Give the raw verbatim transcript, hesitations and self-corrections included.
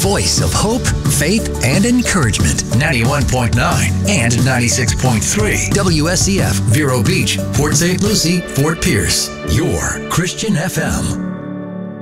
voice of hope, faith, and encouragement. ninety-one point nine and ninety-six point three. W S E F, Vero Beach, Port Saint Lucie, Fort Pierce. Your Christian F M.